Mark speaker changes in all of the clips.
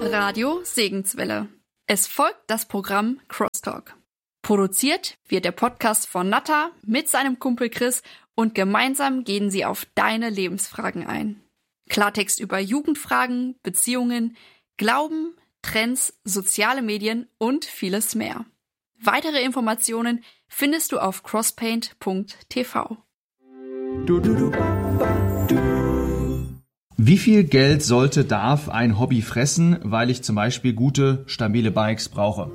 Speaker 1: Radio Segenswelle. Es folgt das Programm Crosstalk. Produziert wird der Podcast von Natta mit seinem Kumpel Chris und gemeinsam gehen sie auf deine Lebensfragen ein. Klartext über Jugendfragen, Beziehungen, Glauben, Trends, soziale Medien und vieles mehr. Weitere Informationen findest du auf crosspaint.tv.
Speaker 2: Wie viel Geld darf ein Hobby fressen, weil ich zum Beispiel gute, stabile Bikes brauche?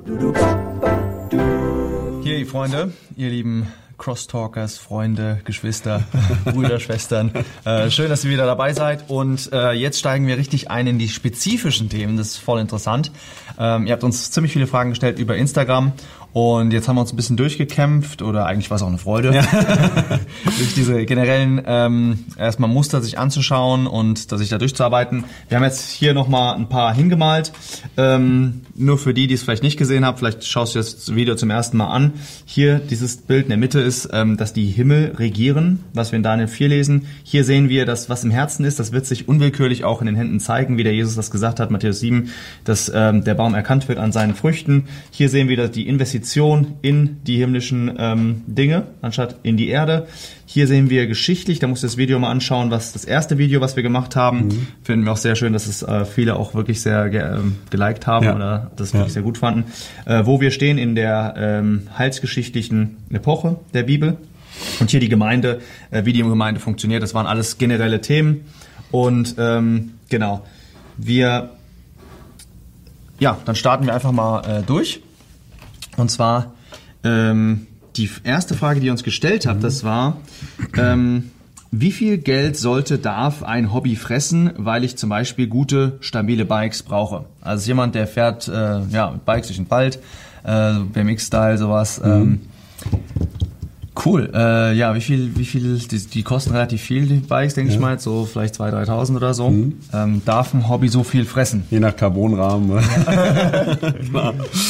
Speaker 2: Hier, ihr Freunde, ihr lieben Crosstalkers, Freunde, Geschwister, Brüder, Schwestern. Schön, dass ihr wieder dabei seid. Und jetzt steigen wir richtig ein in die spezifischen Themen. Das ist voll interessant. Ihr habt uns ziemlich viele Fragen gestellt über Instagram. Und jetzt haben wir uns ein bisschen durchgekämpft, oder eigentlich war es auch eine Freude, ja. Durch diese generellen erstmal Muster sich anzuschauen und sich da durchzuarbeiten. Wir haben jetzt hier nochmal ein paar hingemalt. Nur für die es vielleicht nicht gesehen haben, vielleicht schaust du das Video zum ersten Mal an. Hier, dieses Bild in der Mitte ist, dass die Himmel regieren, was wir in Daniel 4 lesen. Hier sehen wir, dass was im Herzen ist, das wird sich unwillkürlich auch in den Händen zeigen, wie der Jesus das gesagt hat, Matthäus 7, dass der Baum erkannt wird an seinen Früchten. Hier sehen wir die Investition in die himmlischen Dinge, anstatt in die Erde. Hier sehen wir geschichtlich, da musst du das Video mal anschauen, was das erste Video, was wir gemacht haben. Finden wir auch sehr schön, dass es viele auch wirklich sehr geliked haben, oder das wirklich sehr gut fanden. Wo wir stehen in der heilsgeschichtlichen Epoche der Bibel. Und hier die Gemeinde, wie die Gemeinde funktioniert, das waren alles generelle Themen. Und genau, dann starten wir einfach mal durch. Und zwar die erste Frage, die ihr uns gestellt habt, das war, wie viel Geld darf ein Hobby fressen, weil ich zum Beispiel gute, stabile Bikes brauche? Also jemand, der fährt Bikes durch den Wald, BMX-Style, sowas. Cool. Wie viel? Die kosten relativ viel, die Bikes, denke ich mal, so vielleicht 2.000, 3.000 oder so. Darf ein Hobby so viel fressen?
Speaker 3: Je nach Carbonrahmen. Klar.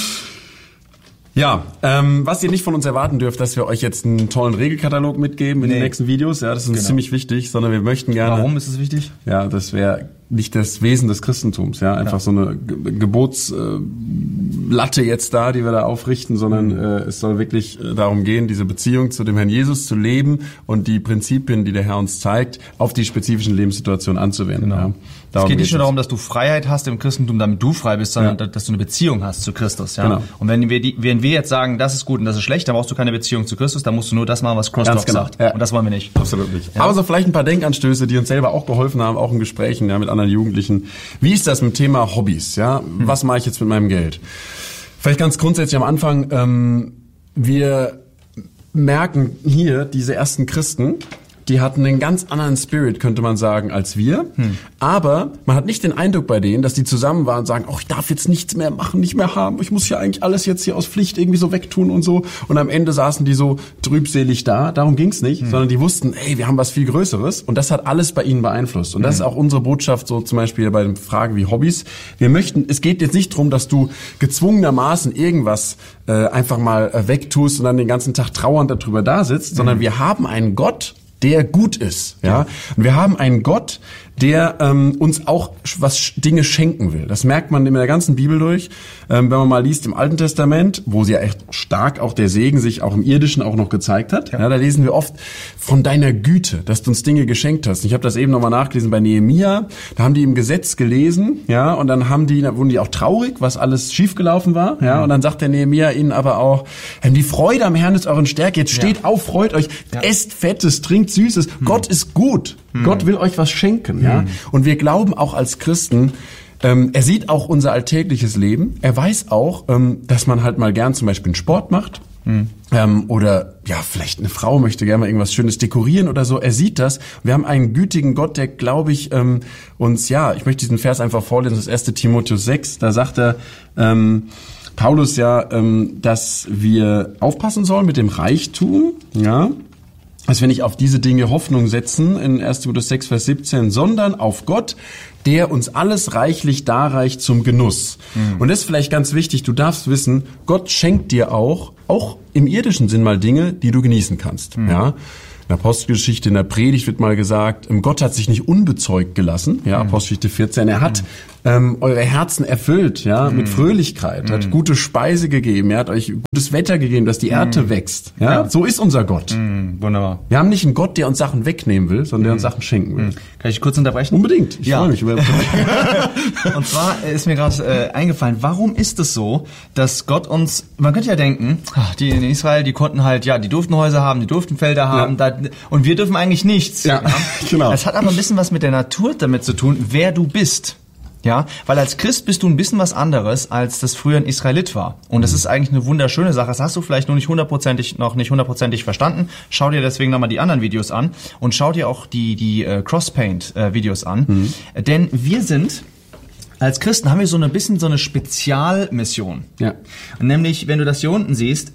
Speaker 3: Ja, was ihr nicht von uns erwarten dürft, dass wir euch jetzt einen tollen Regelkatalog mitgeben in den nächsten Videos. Ja, das ist uns ziemlich wichtig, sondern wir möchten gerne...
Speaker 2: Warum ist es wichtig?
Speaker 3: Ja, das wäre nicht das Wesen des Christentums, ja, einfach so eine Gebotslatte jetzt da, die wir da aufrichten, sondern es soll wirklich darum gehen, diese Beziehung zu dem Herrn Jesus zu leben und die Prinzipien, die der Herr uns zeigt, auf die spezifischen Lebenssituationen anzuwenden.
Speaker 2: Genau.
Speaker 3: Ja.
Speaker 2: Es geht nicht nur darum, dass du Freiheit hast im Christentum, damit du frei bist, sondern dass du eine Beziehung hast zu Christus. Ja?
Speaker 3: Genau.
Speaker 2: Und wenn wir jetzt sagen, das ist gut und das ist schlecht, dann brauchst du keine Beziehung zu Christus, dann musst du nur das machen, was Crosstalk sagt.
Speaker 3: Ja.
Speaker 2: Und das wollen wir nicht.
Speaker 3: Absolut nicht.
Speaker 2: Ja.
Speaker 3: Aber so vielleicht ein paar Denkanstöße, die uns selber auch geholfen haben, auch in Gesprächen mit anderen Jugendlichen. Wie ist das mit dem Thema Hobbys? Ja, was mache ich jetzt mit meinem Geld? Vielleicht ganz grundsätzlich am Anfang, wir merken hier, diese ersten Christen, die hatten einen ganz anderen Spirit, könnte man sagen, als wir. Aber man hat nicht den Eindruck bei denen, dass die zusammen waren und sagen, ich darf jetzt nichts mehr machen, nicht mehr haben. Ich muss ja eigentlich alles jetzt hier aus Pflicht irgendwie so wegtun und so. Und am Ende saßen die so trübselig da. Darum ging's nicht, sondern die wussten, wir haben was viel Größeres. Und das hat alles bei ihnen beeinflusst. Und das ist auch unsere Botschaft, so zum Beispiel bei den Fragen wie Hobbys. Es geht jetzt nicht darum, dass du gezwungenermaßen irgendwas einfach mal wegtust und dann den ganzen Tag trauernd darüber da sitzt, sondern wir haben einen Gott, der gut ist, ja. Und wir haben einen Gott, der uns auch Dinge schenken will. Das merkt man in der ganzen Bibel durch. Wenn man mal liest im Alten Testament, wo sie ja echt stark auch der Segen sich auch im Irdischen auch noch gezeigt hat, da lesen wir oft von deiner Güte, dass du uns Dinge geschenkt hast. Ich habe das eben nochmal nachgelesen bei Nehemia. Da haben die im Gesetz gelesen, ja, und dann wurden die auch traurig, was alles schiefgelaufen war, ja, und dann sagt der Nehemia ihnen aber auch, die Freude am Herrn ist euren Stärke. Jetzt steht auf, freut euch, esst Fettes, trinkt Süßes. Gott ist gut. Gott will euch was schenken, ja. Und wir glauben auch als Christen, er sieht auch unser alltägliches Leben. Er weiß auch, dass man halt mal gern zum Beispiel einen Sport macht. Oder vielleicht eine Frau möchte gerne mal irgendwas Schönes dekorieren oder so. Er sieht das. Wir haben einen gütigen Gott, der, glaube ich, ich möchte diesen Vers einfach vorlesen, das 1. Timotheus 6. Da sagt er, Paulus dass wir aufpassen sollen mit dem Reichtum, ja. Dass wir nicht auf diese Dinge Hoffnung setzen, in 1. Timotheus 6, Vers 17, sondern auf Gott, der uns alles reichlich darreicht zum Genuss. Und das ist vielleicht ganz wichtig, du darfst wissen, Gott schenkt dir auch im irdischen Sinn mal Dinge, die du genießen kannst. Ja? In der Apostelgeschichte, in der Predigt wird mal gesagt, Gott hat sich nicht unbezeugt gelassen. Ja, Apostelgeschichte 14. Er hat eure Herzen erfüllt, ja, mit Fröhlichkeit, hat gute Speise gegeben, er hat euch gutes Wetter gegeben, dass die Ernte wächst. Ja? So ist unser Gott.
Speaker 2: Wunderbar.
Speaker 3: Wir haben nicht einen Gott, der uns Sachen wegnehmen will, sondern der uns Sachen schenken will.
Speaker 2: Kann ich kurz unterbrechen?
Speaker 3: Unbedingt. Ich freue mich.
Speaker 2: Und zwar ist mir gerade eingefallen, warum ist es so, dass Gott uns, man könnte ja denken, die in Israel, die konnten halt, die durften Häuser haben, die durften Felder haben, und wir dürfen eigentlich nichts.
Speaker 3: Ja, genau.
Speaker 2: Es hat aber ein bisschen was mit der Natur damit zu tun, wer du bist. Ja, weil als Christ bist du ein bisschen was anderes, als das früher ein Israelit war. Und das ist eigentlich eine wunderschöne Sache. Das hast du vielleicht noch nicht hundertprozentig verstanden. Schau dir deswegen nochmal die anderen Videos an und schau dir auch die Crosspaint-Videos an. Denn wir sind... Als Christen haben wir so eine Spezialmission. Ja. Und nämlich, wenn du das hier unten siehst,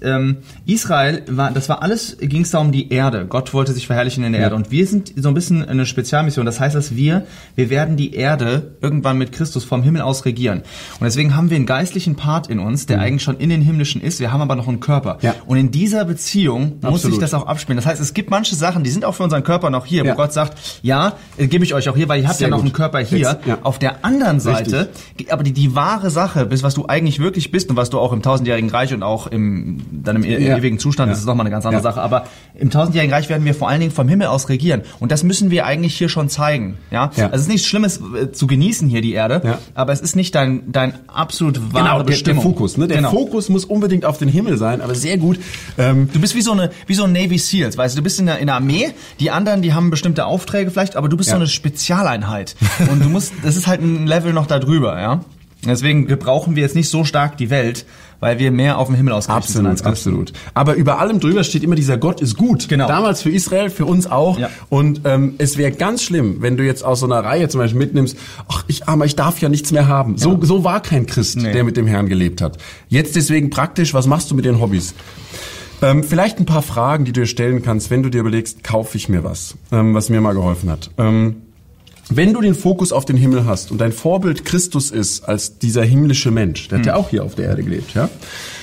Speaker 2: Israel ging es da um die Erde. Gott wollte sich verherrlichen in der Erde. Und wir sind so ein bisschen eine Spezialmission. Das heißt, dass wir werden die Erde irgendwann mit Christus vom Himmel aus regieren. Und deswegen haben wir einen geistlichen Part in uns, der eigentlich schon in den Himmlischen ist. Wir haben aber noch einen Körper. Ja. Und in dieser Beziehung muss sich das auch abspielen. Das heißt, es gibt manche Sachen, die sind auch für unseren Körper noch hier, wo Gott sagt, gebe ich euch auch hier, weil ihr habt noch einen Körper hier. Auf der anderen Seite, aber die wahre Sache, was du eigentlich wirklich bist und was du auch im 1000-jährigen Reich und auch im ewigen Zustand, das ist nochmal eine ganz andere Sache, aber im 1000-jährigen Reich werden wir vor allen Dingen vom Himmel aus regieren und das müssen wir eigentlich hier schon zeigen. Ja? Also es ist nichts Schlimmes zu genießen hier die Erde, aber es ist nicht dein absolut wahre Bestimmung.
Speaker 3: Der Fokus, ne? Der Fokus muss unbedingt auf den Himmel sein, aber sehr gut.
Speaker 2: Du bist wie so ein Navy Seals, weißt du, du bist in der Armee, die anderen, die haben bestimmte Aufträge vielleicht, aber du bist so eine Spezialeinheit und das ist halt ein Level noch da drüber, ja. Deswegen gebrauchen wir jetzt nicht so stark die Welt, weil wir mehr auf dem Himmel ausgerichtet sind als Christen.
Speaker 3: Absolut. Aber über allem drüber steht immer dieser Gott ist gut.
Speaker 2: Genau.
Speaker 3: Damals für Israel, für uns auch. Ja. Und es wäre ganz schlimm, wenn du jetzt aus so einer Reihe zum Beispiel mitnimmst, ich darf ja nichts mehr haben. Ja. So war kein Christ, der mit dem Herrn gelebt hat. Jetzt deswegen praktisch, was machst du mit den Hobbys? Vielleicht ein paar Fragen, die du dir stellen kannst, wenn du dir überlegst, kaufe ich mir was mir mal geholfen hat. Wenn du den Fokus auf den Himmel hast und dein Vorbild Christus ist als dieser himmlische Mensch, der hat ja auch hier auf der Erde gelebt, ja,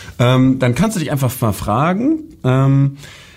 Speaker 3: dann kannst du dich einfach mal fragen,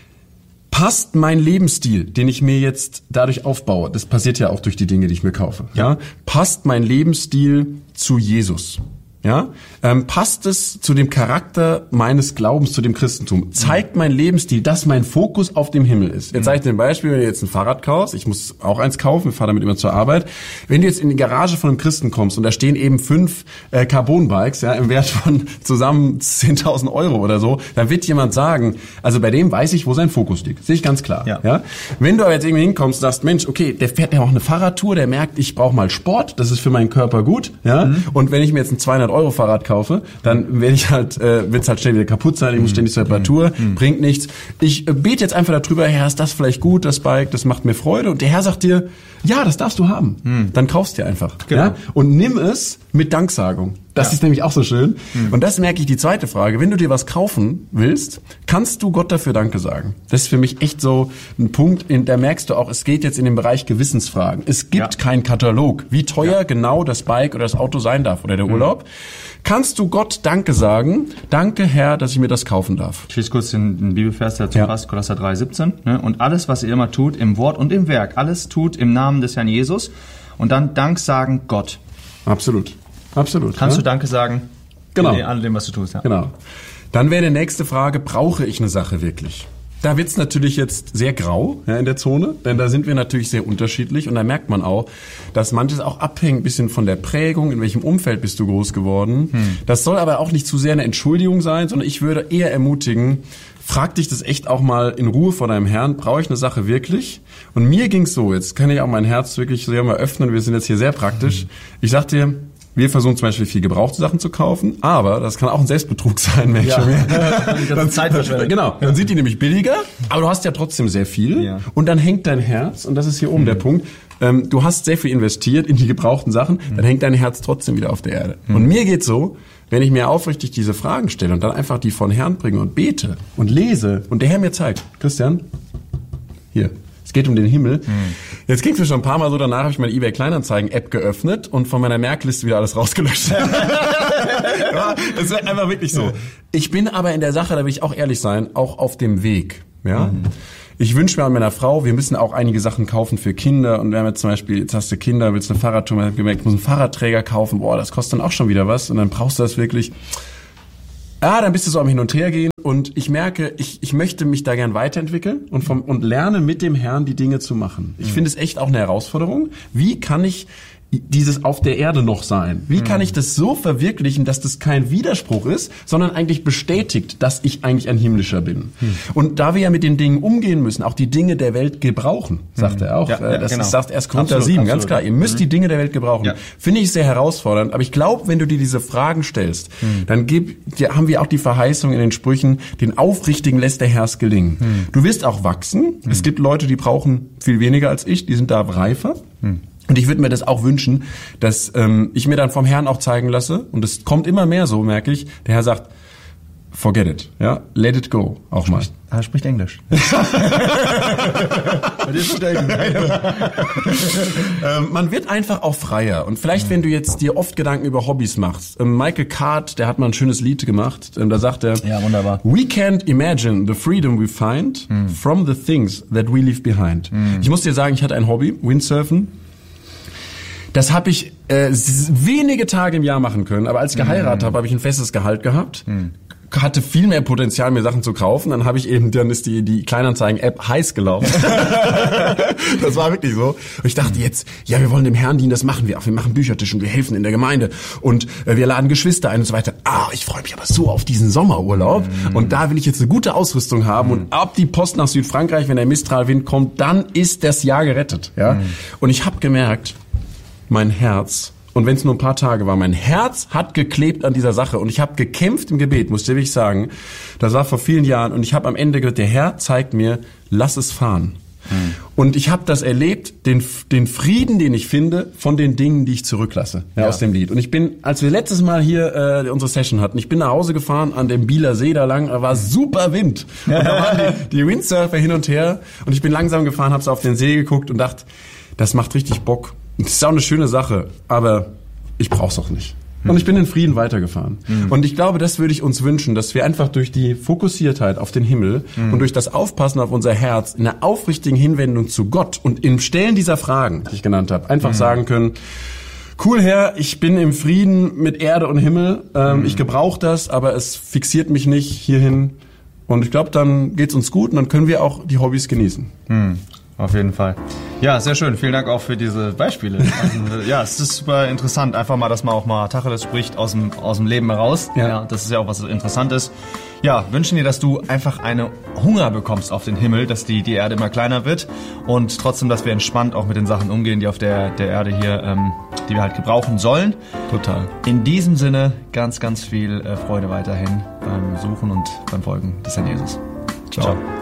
Speaker 3: passt mein Lebensstil, den ich mir jetzt dadurch aufbaue, das passiert ja auch durch die Dinge, die ich mir kaufe, ja, passt mein Lebensstil zu Jesus? Ja, passt es zu dem Charakter meines Glaubens, zu dem Christentum? Zeigt mein Lebensstil, dass mein Fokus auf dem Himmel ist? Jetzt sage ich dir ein Beispiel, wenn du jetzt ein Fahrrad kaufst, ich muss auch eins kaufen, ich fahre damit immer zur Arbeit. Wenn du jetzt in die Garage von einem Christen kommst und da stehen eben 5 Carbon-Bikes, ja, im Wert von zusammen 10.000 Euro oder so, dann wird jemand sagen, also bei dem weiß ich, wo sein Fokus liegt. Sehe ich ganz klar. Ja? Wenn du aber jetzt irgendwie hinkommst und sagst, Mensch, okay, der fährt ja auch eine Fahrradtour, der merkt, ich brauche mal Sport, das ist für meinen Körper gut, ja. Und wenn ich mir jetzt ein 200 Euro Fahrrad kaufe, dann werde ich wird's halt schnell wieder kaputt sein, ich muss ständig zur Reparatur, bringt nichts. Ich bete jetzt einfach darüber, Herr, ist das vielleicht gut, das Bike, das macht mir Freude. Und der Herr sagt dir, ja, das darfst du haben. Dann kaufst du dir einfach. Genau. Ja? Und nimm es mit Danksagung. Das ist nämlich auch so schön. Und das merke ich, die zweite Frage. Wenn du dir was kaufen willst, kannst du Gott dafür Danke sagen. Das ist für mich echt so ein Punkt, da merkst du auch, es geht jetzt in den Bereich Gewissensfragen. Es gibt keinen Katalog, wie teuer genau das Bike oder das Auto sein darf oder der Urlaub. Kannst du Gott Danke sagen? Danke, Herr, dass ich mir das kaufen darf.
Speaker 2: Ich lese kurz den Bibelvers dazu passt, Kolosser 3,17. Ne? Und alles, was ihr immer tut, im Wort und im Werk, alles tut im Namen des Herrn Jesus und dann Dank sagen Gott.
Speaker 3: Absolut.
Speaker 2: Kannst du Danke sagen?
Speaker 3: Genau.
Speaker 2: In allem, was du tust. Ja.
Speaker 3: Genau. Dann wäre die nächste Frage, brauche ich eine Sache wirklich? Da wird's natürlich jetzt sehr grau in der Zone, denn da sind wir natürlich sehr unterschiedlich und da merkt man auch, dass manches auch abhängt ein bisschen von der Prägung, in welchem Umfeld bist du groß geworden. Das soll aber auch nicht zu sehr eine Entschuldigung sein, sondern ich würde eher ermutigen, frag dich das echt auch mal in Ruhe vor deinem Herrn, brauche ich eine Sache wirklich? Und mir ging's so, jetzt kann ich auch mein Herz wirklich sehr mal öffnen, wir sind jetzt hier sehr praktisch. Ich sag dir, wir versuchen zum Beispiel viel gebrauchte Sachen zu kaufen, aber das kann auch ein Selbstbetrug sein, merke ich schon mehr.
Speaker 2: Dann Zeitverschwendung.
Speaker 3: Genau, dann sind die nämlich billiger, aber du hast ja trotzdem sehr viel und dann hängt dein Herz, und das ist hier oben der Punkt, du hast sehr viel investiert in die gebrauchten Sachen, dann hängt dein Herz trotzdem wieder auf der Erde. Und mir geht's so, wenn ich mir aufrichtig diese Fragen stelle und dann einfach die von Herrn bringe und bete und lese und der Herr mir zeigt, Christian, hier, es geht um den Himmel. Jetzt ging es mir schon ein paar Mal so, danach habe ich meine eBay Kleinanzeigen-App geöffnet und von meiner Merkliste wieder alles rausgelöscht. Ja, das ist einfach wirklich so. Ich bin aber in der Sache, da will ich auch ehrlich sein, auch auf dem Weg. Ja? ich wünsche mir an meiner Frau, wir müssen auch einige Sachen kaufen für Kinder. Und wir haben jetzt zum Beispiel, jetzt hast du Kinder, willst eine Fahrradtour, man hat gemerkt, ich muss einen Fahrradträger kaufen. Boah, das kostet dann auch schon wieder was. Und dann brauchst du das wirklich. Ja, dann bist du so am Hin und Her gehen. Und ich merke, ich möchte mich da gern weiterentwickeln und lerne mit dem Herrn die Dinge zu machen. Ich finde es echt auch eine Herausforderung. Wie kann ich dieses auf der Erde noch sein? Wie kann ich das so verwirklichen, dass das kein Widerspruch ist, sondern eigentlich bestätigt, dass ich eigentlich ein Himmlischer bin? Und da wir ja mit den Dingen umgehen müssen, auch die Dinge der Welt gebrauchen, sagt er auch. Das sagt 1. Korinther 7, ganz klar. Ihr müsst die Dinge der Welt gebrauchen. Ja. Finde ich sehr herausfordernd. Aber ich glaube, wenn du dir diese Fragen stellst, dann haben wir auch die Verheißung in den Sprüchen, den Aufrichtigen lässt der Herr es gelingen. Du wirst auch wachsen. Es gibt Leute, die brauchen viel weniger als ich, die sind da reifer. Und ich würde mir das auch wünschen, dass ich mir dann vom Herrn auch zeigen lasse, und es kommt immer mehr so, merke ich, der Herr sagt, forget it, ja, let it go, auch mal.
Speaker 2: Er spricht Englisch.
Speaker 3: Man wird einfach auch freier. Und vielleicht, wenn du jetzt dir oft Gedanken über Hobbys machst, Michael Card, der hat mal ein schönes Lied gemacht, da sagt er,
Speaker 2: ja, wunderbar.
Speaker 3: We can't imagine the freedom we find from the things that we leave behind. Ich muss dir sagen, ich hatte ein Hobby, Windsurfen. Das habe ich wenige Tage im Jahr machen können, aber als ich geheiratet habe ich ein festes Gehalt gehabt. Hatte viel mehr Potenzial, mir Sachen zu kaufen. Dann ist die Kleinanzeigen-App heiß gelaufen. Das war wirklich so. Und ich dachte jetzt, ja, wir wollen dem Herrn dienen, das machen wir auch. Wir machen Büchertisch und wir helfen in der Gemeinde. Und wir laden Geschwister ein und so weiter. Ich freue mich aber so auf diesen Sommerurlaub. Und da will ich jetzt eine gute Ausrüstung haben. Und ab die Post nach Südfrankreich, wenn der Mistralwind kommt, dann ist das Jahr gerettet. Ja. Und ich habe gemerkt, mein Herz, und wenn es nur ein paar Tage war, mein Herz hat geklebt an dieser Sache und ich habe gekämpft im Gebet, muss ich wirklich sagen. Das war vor vielen Jahren und ich habe am Ende gesagt, der Herr zeigt mir, lass es fahren. Und ich habe das erlebt, den Frieden, den ich finde, von den Dingen, die ich zurücklasse, aus dem Lied. Und ich bin, als wir letztes Mal hier unsere Session hatten, ich bin nach Hause gefahren an dem Bieler See da lang, da war super Wind. Und da waren die Windsurfer hin und her und ich bin langsam gefahren, habe so auf den See geguckt und dachte, das macht richtig Bock. Das ist auch eine schöne Sache, aber ich brauch's auch nicht. Und ich bin in Frieden weitergefahren. Und ich glaube, das würde ich uns wünschen, dass wir einfach durch die Fokussiertheit auf den Himmel und durch das Aufpassen auf unser Herz in der aufrichtigen Hinwendung zu Gott und im Stellen dieser Fragen, die ich genannt habe, einfach sagen können, cool, Herr, ich bin im Frieden mit Erde und Himmel, ich gebrauche das, aber es fixiert mich nicht hierhin. Und ich glaube, dann geht's uns gut und dann können wir auch die Hobbys genießen.
Speaker 2: Auf jeden Fall. Ja, sehr schön. Vielen Dank auch für diese Beispiele. Also, ja, es ist super interessant, einfach mal, dass man auch mal Tacheles spricht aus dem Leben heraus. Ja, das ist ja auch was Interessantes. Ja, wünschen dir, dass du einfach eine Hunger bekommst auf den Himmel, dass die Erde immer kleiner wird und trotzdem, dass wir entspannt auch mit den Sachen umgehen, die auf der Erde hier, die wir halt gebrauchen sollen.
Speaker 3: Total.
Speaker 2: In diesem Sinne ganz, ganz viel Freude weiterhin beim Suchen und beim Folgen des Herrn Jesus. Ciao.